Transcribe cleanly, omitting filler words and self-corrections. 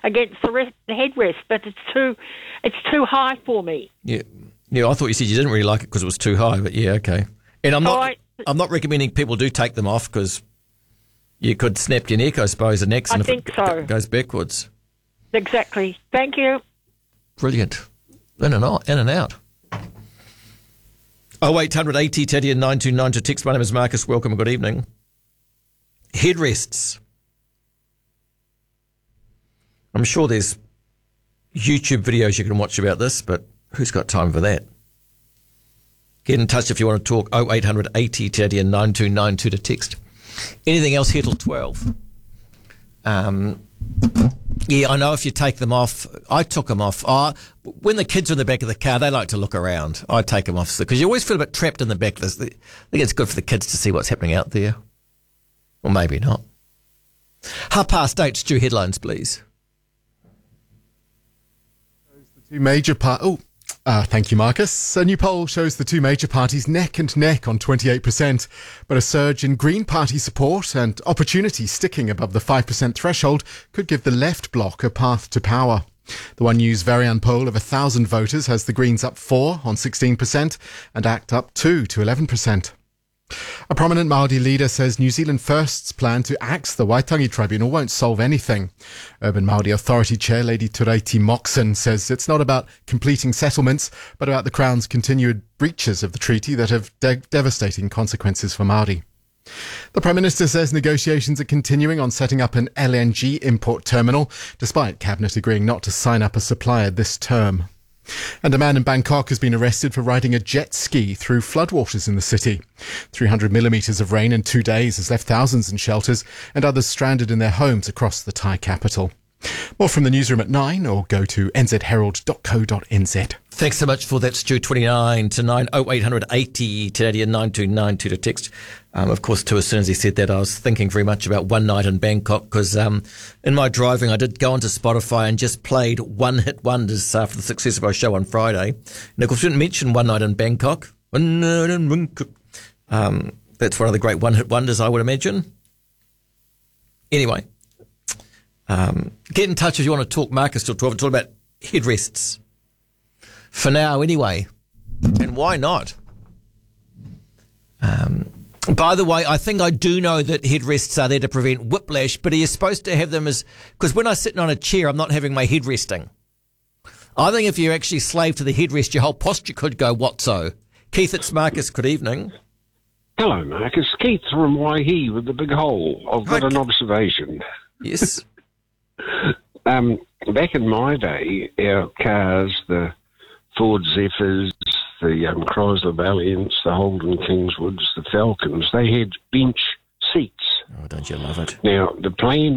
against the headrest, but it's too high for me. Yeah, I thought you said you didn't really like it because it was too high, but yeah, okay. And I'm not recommending people do take them off because you could snap your neck, I suppose, the neck, and if it goes backwards. Exactly. Thank you. Brilliant. In and out. 0800 80 Teddy and 929 to text. My name is Marcus. Welcome and good evening. Headrests. I'm sure there's YouTube videos you can watch about this, but who's got time for that? Get in touch if you want to talk. 0800 80 Teddy and 9292 to text. Anything else here till 12? Yeah, I know if you take them off. I took them off. When the kids are in the back of the car, they like to look around. I take them off because you always feel a bit trapped in the back. I think it's good for the kids to see what's happening out there. Or maybe not. 8:30, Stu, headlines, please. The two major thank you, Marcus. A new poll shows the two major parties neck and neck on 28%, but a surge in Green Party support and opportunity sticking above the 5% threshold could give the left bloc a path to power. The One News Varian poll of 1,000 voters has the Greens up 4 on 16% and ACT up 2 to 11%. A prominent Māori leader says New Zealand First's plan to axe the Waitangi Tribunal won't solve anything. Urban Māori Authority Chair Lady Tureiti Moxon says it's not about completing settlements, but about the Crown's continued breaches of the treaty that have devastating consequences for Māori. The Prime Minister says negotiations are continuing on setting up an LNG import terminal, despite Cabinet agreeing not to sign up a supplier this term. And a man in Bangkok has been arrested for riding a jet ski through floodwaters in the city. 300 millimetres of rain in 2 days has left thousands in shelters and others stranded in their homes across the Thai capital. More from the newsroom at 9 or go to nzherald.co.nz. Thanks so much for that, Stu. 29 to 9, 0800 80 Teddy and 9292 to text. Of course, too, as soon as he said that, I was thinking very much about One Night in Bangkok because in my driving, I did go onto Spotify and just played one-hit wonders for the success of our show on Friday. And of course, we didn't mention One Night in Bangkok. One Night in Bangkok. That's one of the great one-hit wonders, I would imagine. Anyway, get in touch if you want to talk Marcus till 12 and talk about headrests. For now, anyway. And why not? By the way, I think I do know that headrests are there to prevent whiplash, but are you supposed to have them as... Because when I'm sitting on a chair, I'm not having my head resting. I think if you're actually slave to the headrest, your whole posture could go whatso. Keith, it's Marcus. Good evening. Hello, Marcus. Keith from Waihi with the big hole. I've got an observation. Yes. Back in my day, our cars, the Ford Zephyrs, the Chrysler Valiants, the Holden Kingswoods, the Falcons, they had bench seats. Oh, don't you love it? Now, the plane